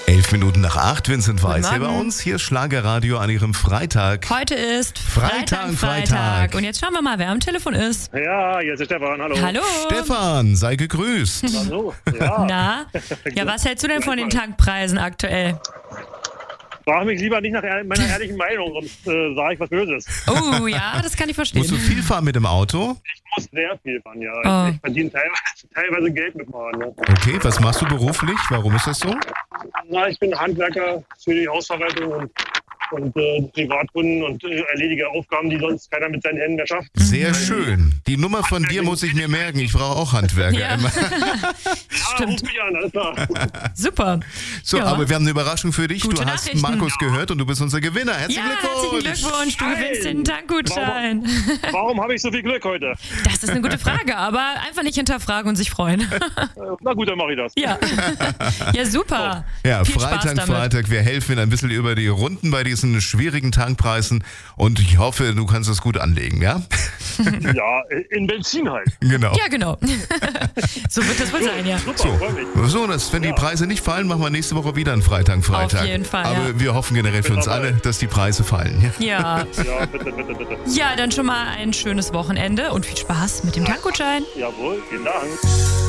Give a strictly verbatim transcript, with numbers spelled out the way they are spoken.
Elf Minuten nach acht, Vincent Weiss hier bei Morgen. uns. Hier ist Schlagerradio an Ihrem Freitag. Heute ist Freitag, Freitag, Freitag. Und jetzt schauen wir mal, wer am Telefon ist. Ja, jetzt ist Stefan, hallo. Hallo. Stefan, sei gegrüßt. Hallo, ja. Na? Ja, was hältst du denn von den Tankpreisen aktuell? Frag mich lieber nicht nach ehr- meiner ehrlichen Meinung, sonst äh, sage ich was Böses. Oh, ja, das kann ich verstehen. Musst du viel fahren mit dem Auto? Ich muss sehr viel fahren, ja. Oh. Ich, ich verdiene teilweise, teilweise Geld mit Fahren. Ne? Okay, was machst du beruflich? Warum ist das so? Na, ich bin Handwerker für die Hausverwaltung und, und äh, Privatkunden und äh, erledige Aufgaben, die sonst keiner mit seinen Händen mehr schafft. Sehr schön. Die Nummer von dir muss ich mir merken. Ich brauche auch Handwerker Ja. immer. Ja, ruf mich an, alles klar. Super. So, Ja. aber wir haben eine Überraschung für dich. Gute du hast Nachrichten. Markus gehört und du bist unser Gewinner. Herzlichen Ja, Glückwunsch. herzlichen Glückwunsch. Du gewinnst den Tankgutschein. Warum habe ich so viel Glück heute? Das ist eine gute Frage, aber einfach nicht hinterfragen und sich freuen. Äh, na gut, dann mache ich das. Ja. Ja, super. Ja, Viel Spaß Freitag, damit. Freitag. Wir helfen Ihnen ein bisschen über die Runden bei diesen schwierigen Tankpreisen und ich hoffe, du kannst das gut anlegen, ja? Ja, in Benzin halt. Genau. Ja, genau. So wird das wohl sein, ja. Super, So, freue mich. so dass, wenn die Preise nicht fallen, machen wir nächste Woche wieder einen Freitag, Freitag. Auf jeden Fall, Aber ja. wir hoffen generell für uns dabei. alle, dass die Preise fallen. Ja. Ja. Ja, bitte, bitte, bitte. Ja, dann schon mal ein schönes Wochenende und viel Spaß mit dem Tankgutschein. Jawohl, vielen Dank.